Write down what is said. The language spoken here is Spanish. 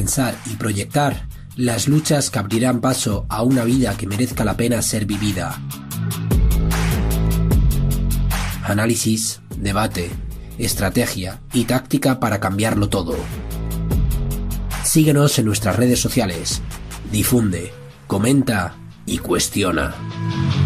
pensar y proyectar las luchas que abrirán paso a una vida que merezca la pena ser vivida. Análisis, debate, estrategia y táctica para cambiarlo todo. Síguenos en nuestras redes sociales. Difunde, comenta y cuestiona.